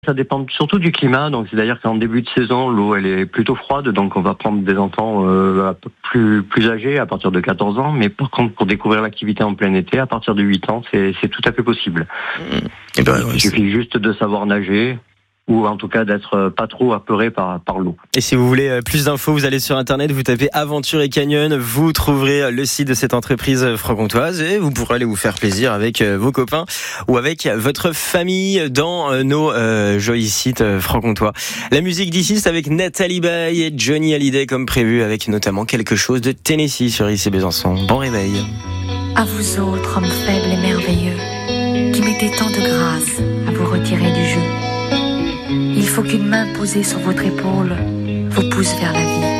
Ça dépend surtout du climat, donc c'est-à-dire qu'en début de saison, l'eau elle est plutôt froide, donc on va prendre des enfants un peu plus âgés, à partir de 14 ans, mais par contre pour découvrir l'activité en plein été, à partir de 8 ans, c'est tout à fait possible. Et ben, ouais, Il suffit juste de savoir nager, ou en tout cas d'être pas trop apeuré par l'eau. Et si vous voulez plus d'infos, vous allez sur internet, vous tapez Aventure et Canyon, vous trouverez le site de cette entreprise franc-comtoise et vous pourrez aller vous faire plaisir avec vos copains ou avec votre famille dans nos jolis sites franc-comtois. La musique d'ici, c'est avec Nathalie Baye et Johnny Hallyday comme prévu, avec notamment quelque chose de Tennessee sur IC Besançon. Bon réveil. À vous autres, hommes faibles et merveilleux, qui mettez tant de grâce à vous retirer du jeu. Il faut qu'une main posée sur votre épaule vous pousse vers la vie.